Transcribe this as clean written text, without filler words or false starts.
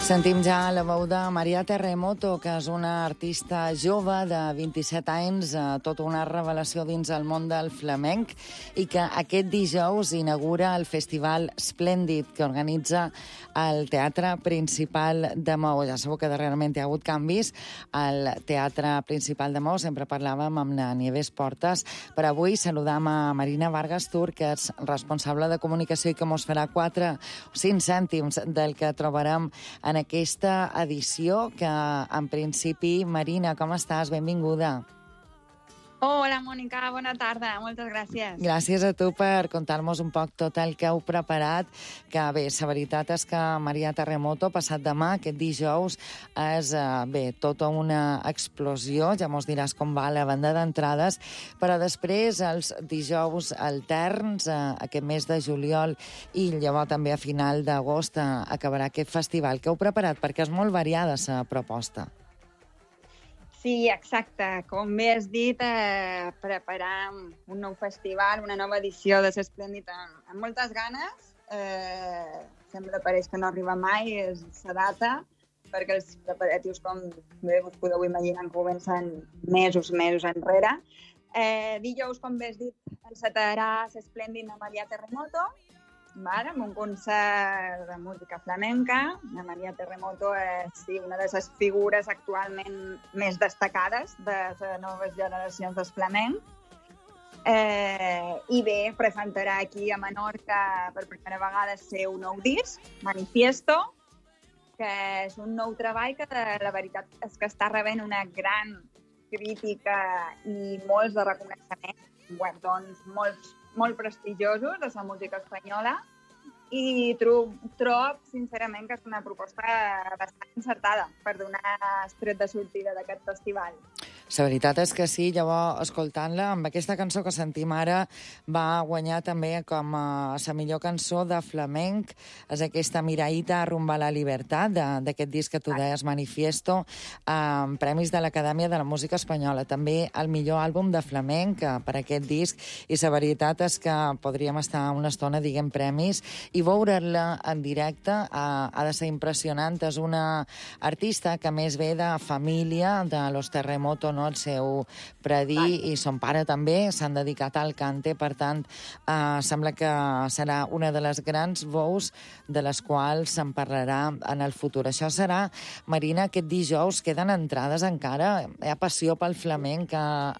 Sentim ja la veu de Maria Terremoto, que és una artista jove de 27 anys, tota una revelació dins el món del flamenc, i que aquest dijous inaugura el Festival Splendid, que organitza el Teatre Principal de Maó. Ja sabeu que darrerament hi ha hagut canvis al Teatre Principal de Maó. Sempre parlàvem amb la Nieves Portes, però avui saludam a Marina Vargas Tur, que és responsable de comunicació i que mos farà 4 o 5 cèntims del que trobarem en aquesta edició, que en principi, Marina, com estàs? Benvinguda. Hola, Mònica, bona tarda, moltes gràcies. Gràcies a tu per contar-nos un poc tot el que heu preparat, que bé, la veritat és que Maria Terremoto, passat demà, aquest dijous, és tota una explosió, ja mos diràs com va la venda d'entrades, però després els dijous alterns, aquest mes de juliol, i llavors també a final d'agost acabarà aquest festival. Què heu preparat? Perquè és molt variada la proposta. Sí, exacte. Com bé has dit, preparam un nou festival, una nova edició de l'Esplèndid amb moltes ganes. Sembla pareix que no arriba mai, és la data, perquè els preparatius, com bé us podeu imaginar, comencen mesos enrere. Dijous, com bé has dit, encetarà l'Esplèndid amb Maria Terremoto, amb un concert de música flamenca. La Maria Terremoto és una de les figures actualment més destacades de les noves generacions del flamenc. I bé, presentarà aquí a Menorca per primera vegada el seu nou disc, Manifiesto, que és un nou treball que la veritat és que està rebent una gran crítica i molts de reconeixements, guardons molt prestigiosos de la música espanyola, i trob, sincerament, que és una proposta bastant encertada per donar el tret de sortida d'aquest festival. La veritat és que sí, llavors, escoltant-la, amb aquesta cançó que sentim ara, va guanyar també com a la millor cançó de flamenc. És aquesta Miraïta rumba a la libertat, d'aquest disc que tu deies, Manifiesto, amb premis de l'Acadèmia de la Música Espanyola. També el millor àlbum de flamenc per aquest disc, i la veritat és que podríem estar una estona dient premis, i veure-la en directe ha de ser impressionant. És una artista que més ve de família de los Terremoto, no? El seu predí i son pare també s'han dedicat al cante, per tant, sembla que serà una de les grans veus de les quals se'n parlarà en el futur. Això serà, Marina, aquest dijous. Queden entrades encara? Hi ha passió pel flamenc